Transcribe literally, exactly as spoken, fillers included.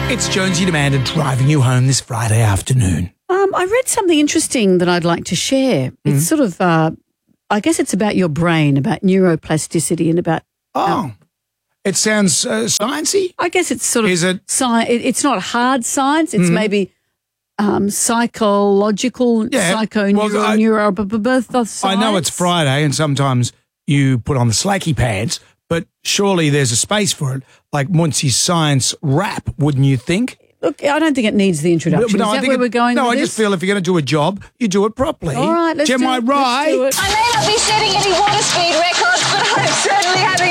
It's Jonesy Demander driving you home this Friday afternoon. Um, I read something interesting that I'd like to share. Mm-hmm. It's sort of, uh, I guess it's about your brain, about neuroplasticity and about... Oh, it sounds uh, sciencey. I guess it's sort of... Is it? Sci- it it's not hard science. It's Mhm. maybe um, psychological, Yeah. psycho, Well, neuro, I- neuro, b- b- b- science. I know it's Friday and sometimes you put on the slacky pants, but surely there's a space for it, like Muncie's science rap, wouldn't you think? Look, I don't think it needs the introduction. But no, Is I that think where it- we're going No, with I this? just feel if you're going to do a job, you do it properly. All right, let's Am do I it. right? Let's do it. I may not be setting any water speed records, but I'm certainly having